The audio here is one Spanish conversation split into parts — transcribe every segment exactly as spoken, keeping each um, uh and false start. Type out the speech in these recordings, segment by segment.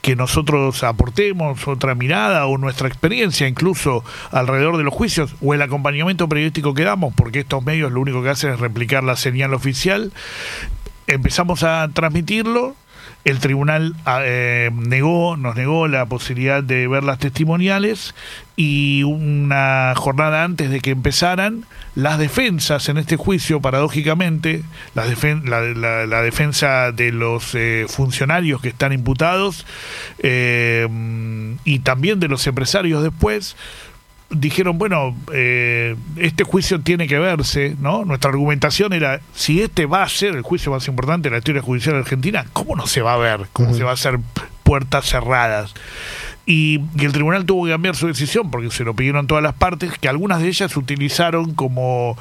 que nosotros aportemos otra mirada o nuestra experiencia incluso alrededor de los juicios o el acompañamiento periodístico que damos, porque estos medios lo único que hacen es replicar la señal oficial. Empezamos a transmitirlo. El tribunal eh, negó, nos negó la posibilidad de ver las testimoniales, y una jornada antes de que empezaran, las defensas en este juicio, paradójicamente, la, defen la, la, la defensa de los eh, funcionarios que están imputados eh, y también de los empresarios después, dijeron, bueno, eh, este juicio tiene que verse, ¿no? Nuestra argumentación era, si este va a ser el juicio más importante de la historia judicial argentina, ¿cómo no se va a ver? ¿Cómo uh-huh. se va a hacer puertas cerradas? Y, y el tribunal tuvo que cambiar su decisión porque se lo pidieron todas las partes, que algunas de ellas utilizaron como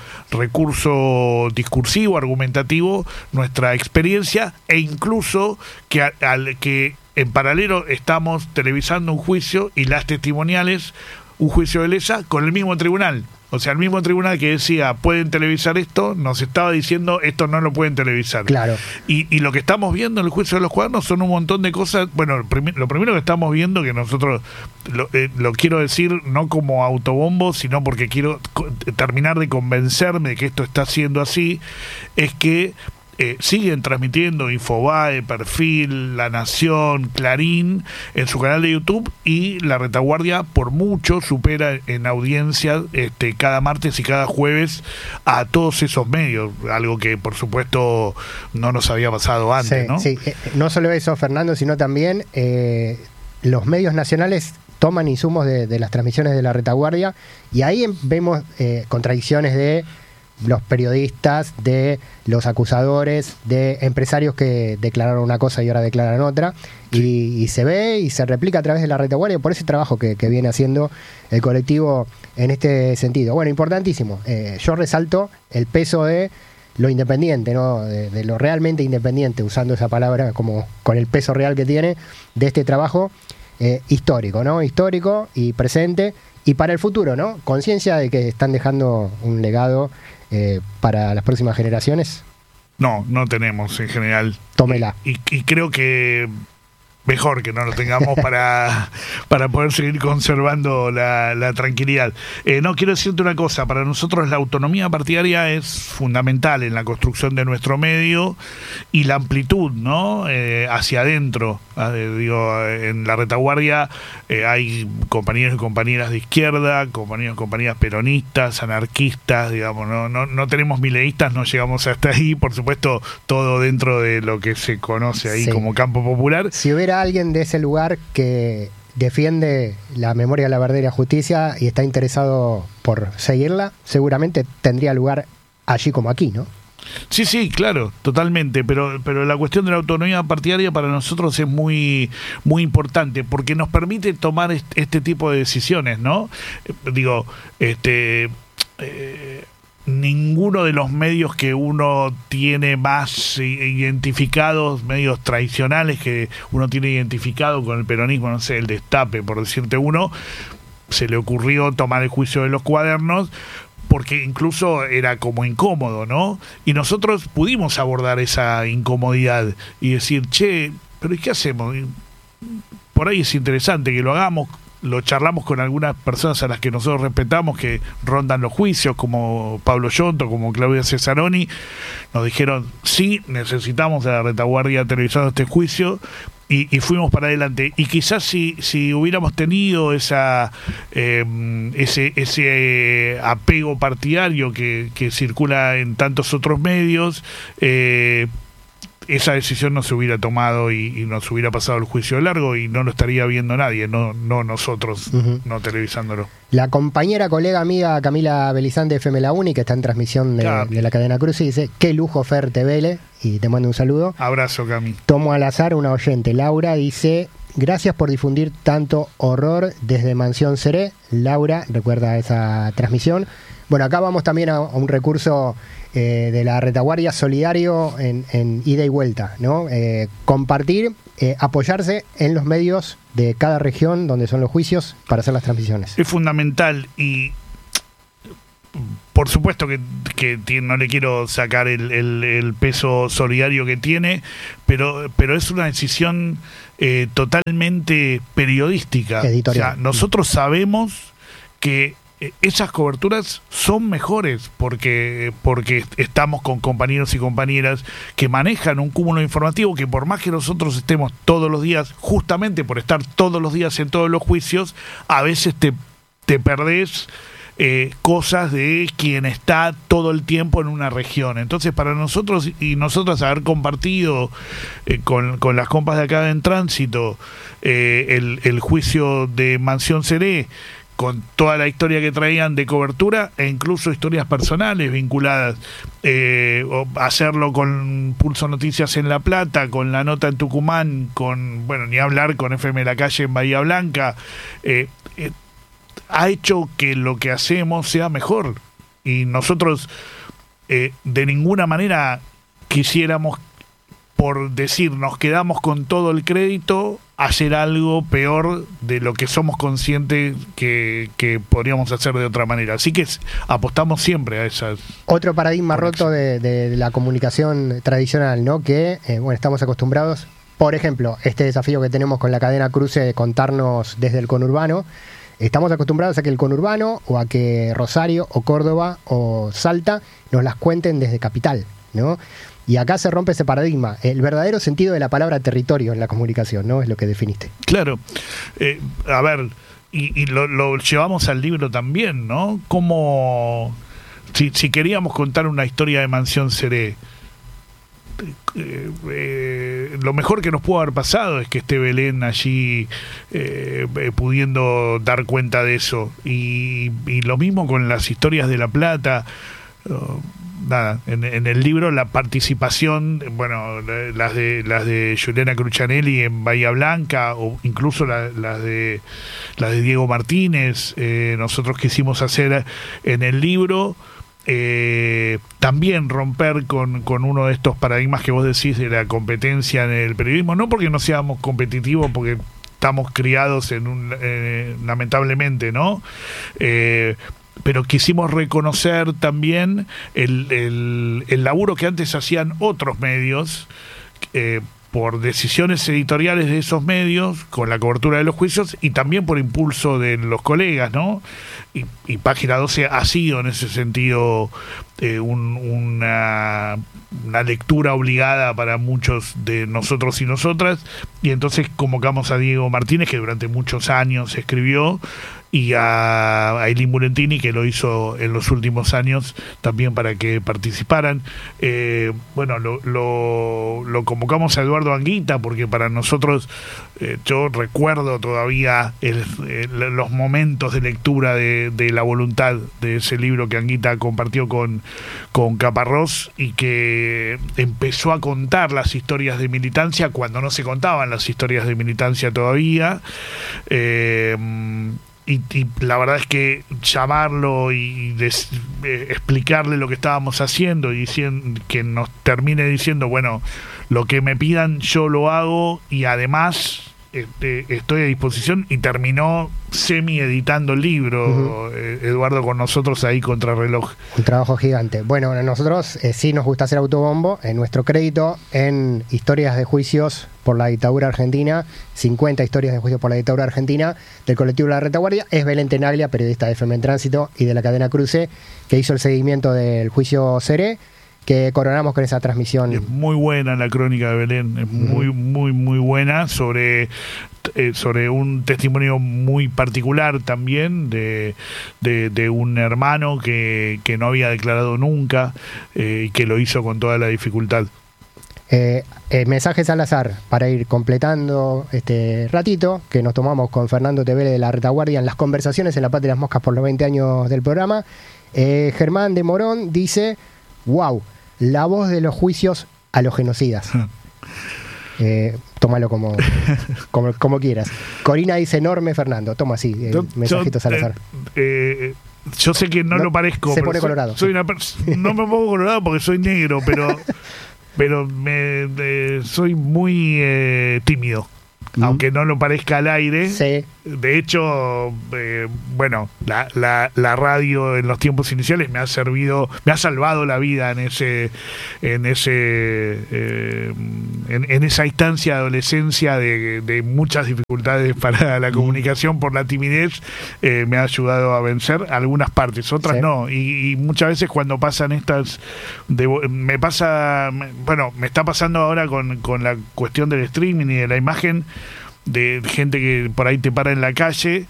recurso discursivo, argumentativo, nuestra experiencia, e incluso que, a, al, que en paralelo estamos televisando un juicio y las testimoniales, un juicio de lesa con el mismo tribunal. O sea, el mismo tribunal que decía, pueden televisar esto, nos estaba diciendo, esto no lo pueden televisar. Claro. Y, y lo que estamos viendo en el juicio de los cuadernos son un montón de cosas. Bueno, lo, prim lo primero que estamos viendo, que nosotros, lo, eh, lo quiero decir no como autobombo, sino porque quiero terminar de convencerme de que esto está siendo así, es que Eh, siguen transmitiendo Infobae, Perfil, La Nación, Clarín en su canal de YouTube, y La Retaguardia por mucho supera en audiencia este, cada martes y cada jueves a todos esos medios, algo que por supuesto no nos había pasado antes, sí, ¿no? Sí, eh, no solo eso, Fernando, sino también eh, los medios nacionales toman insumos de, de las transmisiones de La Retaguardia, y ahí vemos eh, contradicciones de los periodistas, de los acusadores, de empresarios que declararon una cosa y ahora declaran otra, y, y se ve y se replica a través de La Retaguardia por ese trabajo que, que viene haciendo el colectivo en este sentido. Bueno, importantísimo. Eh, yo resalto el peso de lo independiente, ¿no? De, de lo realmente independiente, usando esa palabra como con el peso real que tiene, de este trabajo eh, histórico, ¿no? Histórico y presente, y para el futuro, ¿no? Conciencia de que están dejando un legado Eh, para las próximas generaciones. No, no tenemos en general. Tómela. Y, y creo que mejor que no lo tengamos para, para poder seguir conservando la, la tranquilidad. Eh, no, quiero decirte una cosa, para nosotros la autonomía partidaria es fundamental en la construcción de nuestro medio, y la amplitud, ¿no? Eh, hacia adentro. Eh, digo, en La Retaguardia eh, hay compañeros y compañeras de izquierda, compañeros y compañeras peronistas, anarquistas, digamos, no, no, no tenemos mileístas, no llegamos hasta ahí, por supuesto, todo dentro de lo que se conoce ahí sí. como campo popular. Si hubiera alguien de ese lugar que defiende la memoria, la verdad y la justicia y está interesado por seguirla, seguramente tendría lugar allí como aquí, ¿no? Sí, sí, claro, totalmente, pero pero la cuestión de la autonomía partidaria para nosotros es muy muy importante porque nos permite tomar este, este tipo de decisiones, ¿no? Eh, digo, este eh, ninguno de los medios que uno tiene más identificados, medios tradicionales que uno tiene identificado con el peronismo, no sé, el Destape, por decirte uno, se le ocurrió tomar el juicio de los cuadernos porque incluso era como incómodo, ¿no? Y nosotros pudimos abordar esa incomodidad y decir, che, pero ¿y qué hacemos? Por ahí es interesante que lo hagamos. Lo charlamos con algunas personas a las que nosotros respetamos, que rondan los juicios, como Pablo Yonto, como Claudia Cesaroni. Nos dijeron, sí, necesitamos a La Retaguardia televisando este juicio, y, y fuimos para adelante. Y quizás si, si hubiéramos tenido esa eh, ese, ese eh, apego partidario que, que circula en tantos otros medios, eh, esa decisión no se hubiera tomado y, y nos hubiera pasado el juicio largo y no lo estaría viendo nadie, no, no nosotros, uh-huh. no televisándolo. La compañera, colega, amiga Camila Belizante de F M La Uni, que está en transmisión de, de la cadena Cruz, y dice, qué lujo Fer te vele, y te mando un saludo. Abrazo, Cami. Tomo al azar una oyente, Laura, dice, gracias por difundir tanto horror desde Mansión Seré. Laura, recuerda esa transmisión. Bueno, acá vamos también a, a un recurso eh, de La Retaguardia solidario en, en ida y vuelta, ¿no? Eh, compartir, eh, apoyarse en los medios de cada región donde son los juicios para hacer las transmisiones. Es fundamental y por supuesto que, que tiene, no le quiero sacar el, el, el peso solidario que tiene, pero, pero es una decisión eh, totalmente periodística. Editorial. O sea, nosotros sabemos que esas coberturas son mejores porque, porque estamos con compañeros y compañeras que manejan un cúmulo informativo que, por más que nosotros estemos todos los días, justamente por estar todos los días en todos los juicios, a veces te, te perdés eh, cosas de quien está todo el tiempo en una región. Entonces, para nosotros y nosotras haber compartido eh, con, con las compas de acá en Tránsito eh, el, el juicio de Mansión Seré, con toda la historia que traían de cobertura e incluso historias personales vinculadas, eh, o hacerlo con Pulso Noticias en La Plata, con La Nota en Tucumán, con, bueno, ni hablar con F M La Calle en Bahía Blanca, eh, eh, ha hecho que lo que hacemos sea mejor, y nosotros eh, de ninguna manera quisiéramos, por decir, nos quedamos con todo el crédito, hacer algo peor de lo que somos conscientes que, que podríamos hacer de otra manera. Así que apostamos siempre a esas. Otro paradigma roto de, de, de la comunicación tradicional, ¿no? Que, eh, bueno, estamos acostumbrados, por ejemplo, este desafío que tenemos con la cadena Cruce de contarnos desde el conurbano. Estamos acostumbrados a que el conurbano, o a que Rosario, o Córdoba, o Salta, nos las cuenten desde Capital, ¿no? Y acá se rompe ese paradigma, el verdadero sentido de la palabra territorio en la comunicación, ¿no? Es lo que definiste. Claro. Eh, a ver, y, y lo, lo llevamos al libro también, ¿no? Como si, si queríamos contar una historia de Mansión Seré, eh, eh, lo mejor que nos pudo haber pasado es que esté Belén allí eh, eh, pudiendo dar cuenta de eso. Y, y lo mismo con las historias de La Plata. Uh, Nada, en, en el libro la participación, bueno, las de las de Juliana Cruccianelli en Bahía Blanca, o incluso la, las de las de Diego Martínez, eh, nosotros quisimos hacer en el libro, eh, también romper con, con uno de estos paradigmas que vos decís de la competencia en el periodismo, no porque no seamos competitivos, porque estamos criados en un, eh, lamentablemente, ¿no? Eh, pero quisimos reconocer también el, el, el laburo que antes hacían otros medios, eh, por decisiones editoriales de esos medios, con la cobertura de los juicios, y también por impulso de los colegas, ¿no? Y, y Página doce ha sido en ese sentido eh, un, una, una lectura obligada para muchos de nosotros y nosotras, y entonces convocamos a Diego Martínez, que durante muchos años escribió, y a Ailín Bulentini, que lo hizo en los últimos años también para que participaran. Eh, bueno, lo, lo, lo convocamos a Eduardo Anguita, porque para nosotros, eh, yo recuerdo todavía el, el, los momentos de lectura de, de La Voluntad, de ese libro que Anguita compartió con, con Caparrós, y que empezó a contar las historias de militancia cuando no se contaban las historias de militancia todavía. Eh, Y, y la verdad es que llamarlo y des, eh, explicarle lo que estábamos haciendo, y diciendo, que nos termine diciendo, bueno, lo que me pidan yo lo hago, y además este, estoy a disposición, y terminó semi editando el libro, uh-huh. eh, Eduardo con nosotros ahí contra reloj. Un trabajo gigante. Bueno, a nosotros eh, sí nos gusta hacer autobombo. En nuestro crédito en historias de juicios por la dictadura argentina, cincuenta historias de juicios por la dictadura argentina, del colectivo La Retaguardia, es Belén Tenaglia, periodista de F M en Tránsito y de la cadena Cruce, que hizo el seguimiento del juicio Seré, que coronamos con esa transmisión. Es muy buena la crónica de Belén, es muy, muy, muy buena, sobre, eh, sobre un testimonio muy particular también de, de, de un hermano que, que no había declarado nunca, eh, y que lo hizo con toda la dificultad. Eh, eh, mensajes al azar para ir completando este ratito que nos tomamos con Fernando Tevele de La Retaguardia en las conversaciones en La Patria de las Moscas por los veinte años del programa. eh, Germán de Morón dice: wow, la voz de los juicios a los genocidas. eh, tómalo como, como como quieras. Corina dice: enorme Fernando. Toma así, eh, yo, mensajitos yo, al azar. eh, eh, yo sé que no, no lo parezco, se pone soy, colorado. Soy una no me pongo colorado porque soy negro, pero pero me, eh, soy muy eh, tímido. Mm. aunque no lo parezca al aire. Sí. De hecho, eh, bueno, la, la, la radio en los tiempos iniciales me ha servido, me ha salvado la vida en ese, en ese, eh, en, en esa instancia de adolescencia de, de muchas dificultades para la comunicación por la timidez. Eh, me ha ayudado a vencer algunas partes, otras sí. no. Y, y muchas veces cuando pasan estas, de, me pasa, bueno, me está pasando ahora con, con la cuestión del streaming y de la imagen, de gente que por ahí te para en la calle,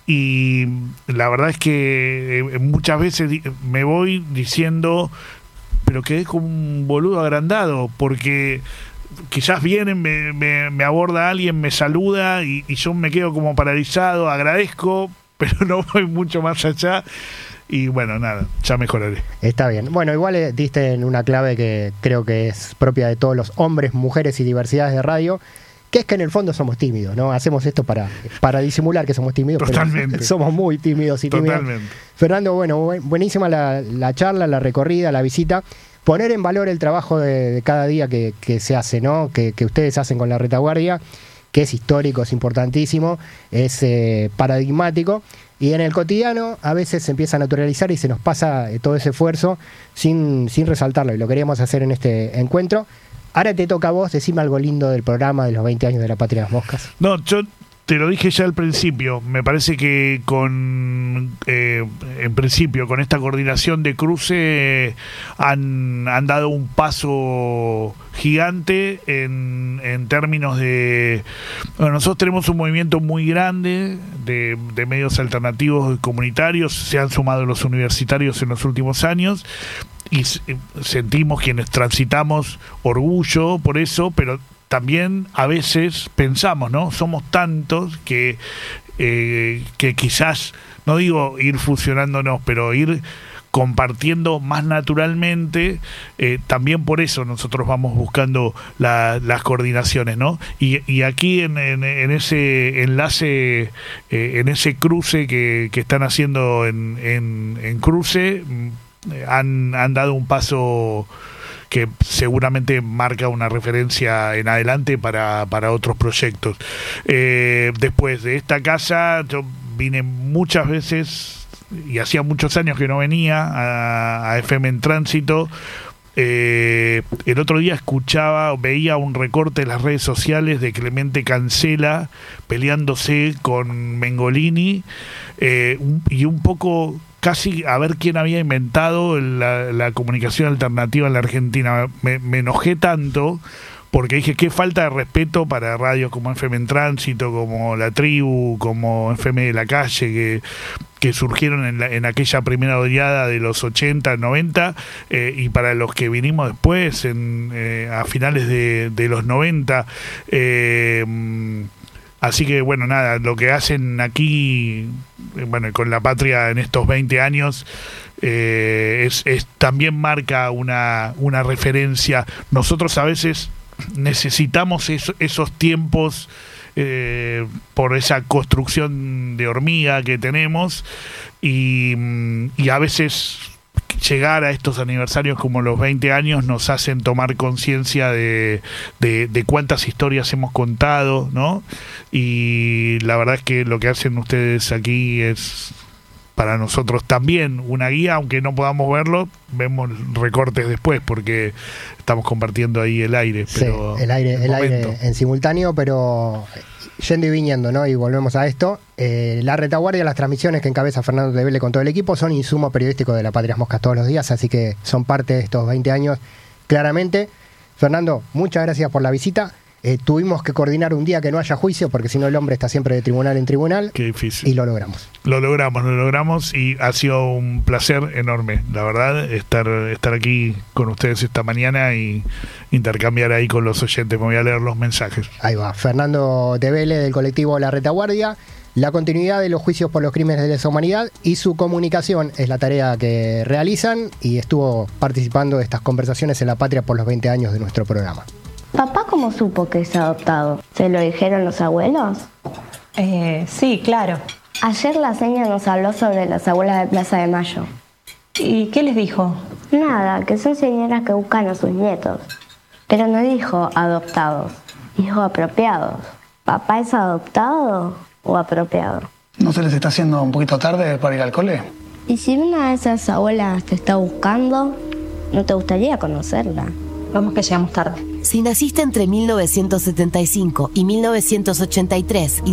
y la verdad es que muchas veces me voy diciendo, pero quedé como un boludo agrandado, porque quizás vienen, me, me, me aborda alguien, me saluda y, y yo me quedo como paralizado, agradezco, pero no voy mucho más allá. Y bueno, nada, ya mejoraré. Está bien. Bueno, igual eh, diste en una clave que creo que es propia de todos los hombres, mujeres y diversidades de radio, que es que en el fondo somos tímidos, ¿no? Hacemos esto para, para disimular que somos tímidos. Totalmente. Pero somos muy tímidos y tímidos. Totalmente. Fernando, bueno, buenísima la, la charla, la recorrida, la visita. Poner en valor el trabajo de, de cada día que, que se hace, ¿no? Que, que ustedes hacen con la retaguardia, que es histórico, es importantísimo, es eh, paradigmático. Y en el cotidiano a veces se empieza a naturalizar y se nos pasa eh, todo ese esfuerzo sin, sin resaltarlo. Y lo queríamos hacer en este encuentro. Ahora te toca a vos, decime algo lindo del programa de los veinte años de la Patria de las Moscas. No, yo te lo dije ya al principio. Me parece que con, eh, en principio, con esta coordinación de cruce han, han dado un paso gigante en, en términos de... Bueno, nosotros tenemos un movimiento muy grande de, de medios alternativos comunitarios. Se han sumado los universitarios en los últimos años. Y sentimos, quienes transitamos, orgullo por eso, pero también a veces pensamos, ¿no? Somos tantos que, eh, que quizás, no digo ir fusionándonos, pero ir compartiendo más naturalmente. Eh, también por eso nosotros vamos buscando la, las coordinaciones, ¿no? Y, y aquí en, en, en ese enlace, eh, en ese cruce que, que están haciendo en, en, en cruce, Han, han dado un paso que seguramente marca una referencia en adelante para, para otros proyectos. Eh, después de esta casa, yo vine muchas veces, y hacía muchos años que no venía a, a F M en Tránsito. Eh, el otro día escuchaba, veía un recorte en las redes sociales de Clemente Cancela peleándose con Mengolini, eh, un, y un poco... casi a ver quién había inventado la, la comunicación alternativa en la Argentina. Me, me enojé tanto porque dije, qué falta de respeto para radios como F M en Tránsito, como La Tribu, como F M de la Calle, que, que surgieron en, la, en aquella primera oleada de los ochenta, noventa, eh, y para los que vinimos después, en, eh, a finales de, de los noventa. Eh, Así que, bueno, nada, lo que hacen aquí, bueno, con la Patria en estos veinte años, eh, es, es también marca una, una referencia. Nosotros a veces necesitamos eso, esos tiempos eh, por esa construcción de hormiga que tenemos, y, y a veces... llegar a estos aniversarios como los veinte años nos hacen tomar conciencia de, de, de cuántas historias hemos contado, ¿no? Y la verdad es que lo que hacen ustedes aquí es para nosotros también una guía, aunque no podamos verlo, vemos recortes después porque estamos compartiendo ahí el aire. Pero sí, el aire, el aire en simultáneo, pero yendo y viniendo, ¿no? Y volvemos a esto. Eh, la retaguardia, las transmisiones que encabeza Fernando de Vélez con todo el equipo son insumo periodístico de la Patria Moscas todos los días, así que son parte de estos veinte años, claramente. Fernando, muchas gracias por la visita. Eh, tuvimos que coordinar un día que no haya juicio, porque si no el hombre está siempre de tribunal en tribunal. Qué difícil. Y lo logramos. Lo logramos, lo logramos y ha sido un placer enorme, la verdad, estar, estar aquí con ustedes esta mañana y intercambiar ahí con los oyentes. Me voy a leer los mensajes. Ahí va. Fernando de Vélez, del colectivo La Retaguardia. La continuidad de los juicios por los crímenes de lesa humanidad y su comunicación es la tarea que realizan, y estuvo participando de estas conversaciones en La Patria por los veinte años de nuestro programa. ¿Papá cómo supo que es adoptado? ¿Se lo dijeron los abuelos? Eh, sí, claro. Ayer la seña nos habló sobre las abuelas de Plaza de Mayo. ¿Y qué les dijo? Nada, que son señoras que buscan a sus nietos. Pero no dijo adoptados, dijo apropiados. ¿Papá es adoptado o apropiado? ¿No se les está haciendo un poquito tarde para ir al cole? ¿Y si una de esas abuelas te está buscando, no te gustaría conocerla? Vamos que llegamos tarde. Si naciste entre mil novecientos setenta y cinco y mil novecientos ochenta y tres y